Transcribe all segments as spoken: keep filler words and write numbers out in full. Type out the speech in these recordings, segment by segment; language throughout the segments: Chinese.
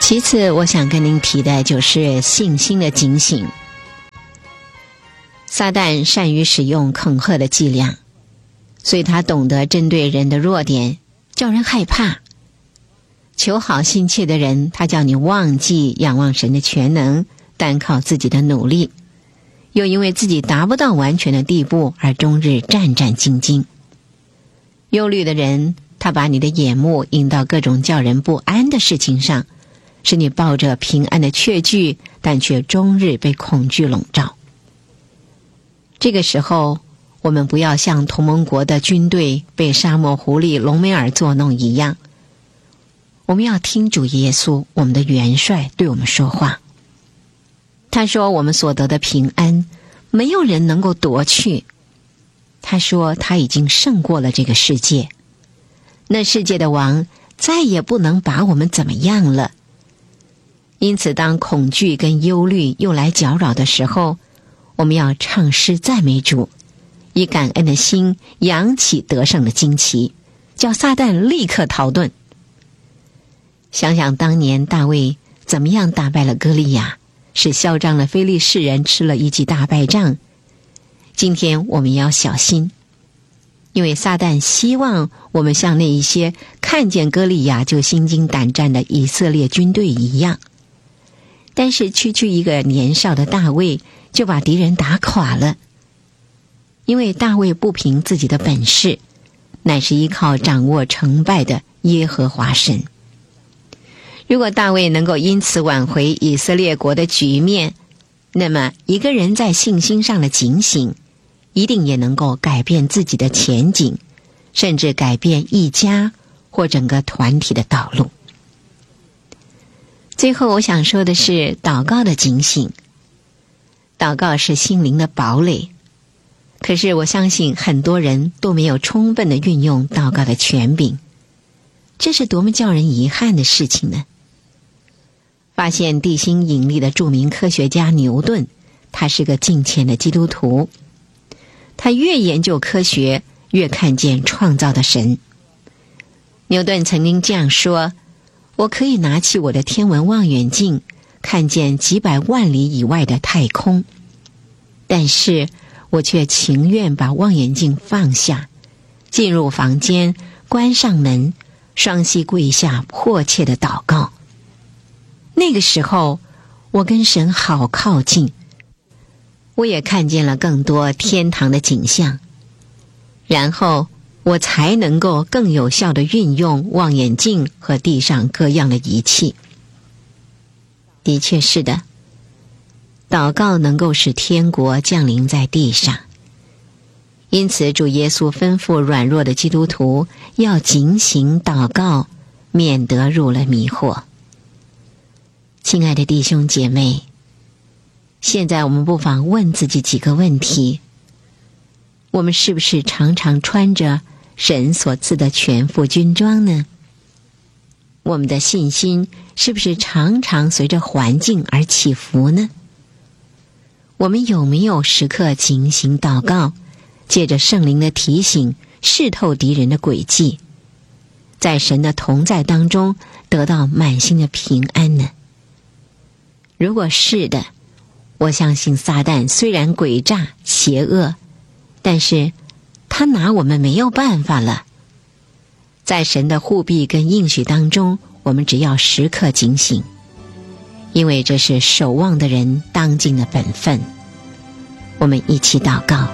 其次我想跟您提的就是信心的警醒。撒旦善于使用恐吓的伎俩，所以他懂得针对人的弱点，叫人害怕。求好心切的人，他叫你忘记仰望神的全能，单靠自己的努力，又因为自己达不到完全的地步而终日战战兢兢。忧虑的人，他把你的眼目引到各种叫人不安的事情上，使你抱着平安的确据，但却终日被恐惧笼罩。这个时候，我们不要像同盟国的军队被沙漠狐狸隆美尔作弄一样，我们要听主耶稣，我们的元帅对我们说话。他说我们所得的平安，没有人能够夺去。他说他已经胜过了这个世界，那世界的王再也不能把我们怎么样了。因此当恐惧跟忧虑又来搅扰的时候，我们要唱诗赞美主，以感恩的心扬起得胜的旌旗，叫撒旦立刻逃遁。想想当年大卫怎么样打败了歌利亚，使嚣张的非利士人吃了一记大败仗。今天我们也要小心，因为撒旦希望我们像那一些看见歌利亚就心惊胆战的以色列军队一样，但是区区一个年少的大卫就把敌人打垮了。因为大卫不凭自己的本事，乃是依靠掌握成败的耶和华神。如果大卫能够因此挽回以色列国的局面，那么一个人在信心上的警醒，一定也能够改变自己的前景，甚至改变一家或整个团体的道路。最后我想说的是祷告的警醒。祷告是心灵的堡垒，可是我相信很多人都没有充分的运用祷告的权柄，这是多么叫人遗憾的事情呢？发现地心引力的著名科学家牛顿，他是个敬虔的基督徒，他越研究科学，越看见创造的神。牛顿曾经这样说，我可以拿起我的天文望远镜，看见几百万里以外的太空，但是我却情愿把望远镜放下，进入房间，关上门，双膝跪下，迫切的祷告。那个时候我跟神好靠近，我也看见了更多天堂的景象，然后我才能够更有效地运用望远镜和地上各样的仪器。的确是的，祷告能够使天国降临在地上，因此主耶稣吩咐软弱的基督徒要警醒祷告，免得入了迷惑。亲爱的弟兄姐妹，现在我们不妨问自己几个问题：我们是不是常常穿着神所赐的全副军装呢？我们的信心是不是常常随着环境而起伏呢？我们有没有时刻警醒祷告，借着圣灵的提醒视透敌人的诡计，在神的同在当中得到满心的平安呢？如果是的，我相信撒旦虽然诡诈邪恶，但是他拿我们没有办法了。在神的护庇跟应许当中，我们只要时刻警醒，因为这是守望的人当尽的本分。我们一起祷告。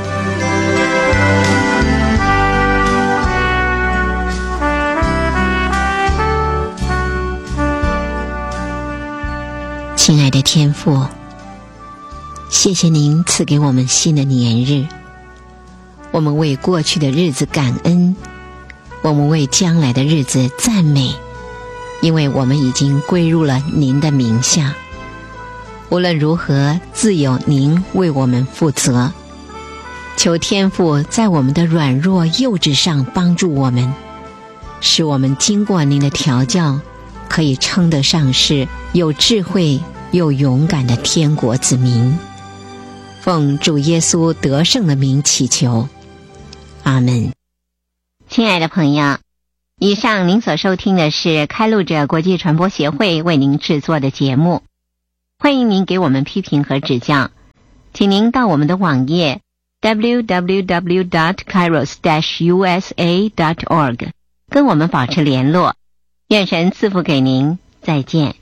亲爱的天父，谢谢您赐给我们新的年日，我们为过去的日子感恩，我们为将来的日子赞美，因为我们已经归入了您的名下。无论如何，自有您为我们负责。求天父在我们的软弱幼稚上帮助我们，使我们经过您的调教，可以称得上是有智慧又勇敢的天国子民。奉主耶稣得胜的名祈求，阿们。 亲爱的朋友， 以上您所收听的是开路者国际传播协会为您制作的节目，欢迎您给我们批评和指教，请您到我们的网页 double-u double-u double-u dot kairos dash u s a dot org 跟我们保持联络。愿神赐福给您，再见。